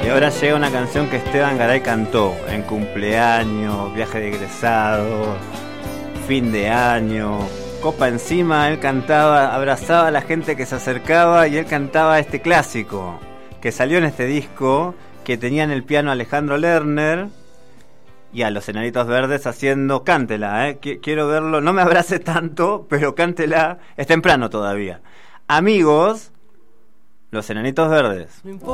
Y ahora llega una canción que Esteban Garay cantó en cumpleaños, viaje de egresado, fin de año, copa encima. Él cantaba, abrazaba a la gente que se acercaba y él cantaba este clásico que salió en este disco, que tenía en el piano a Alejandro Lerner y a los Enanitos Verdes haciendo cántela, quiero verlo, no me abrace tanto, pero cántela, es temprano todavía. Amigos, los Enanitos Verdes. No importa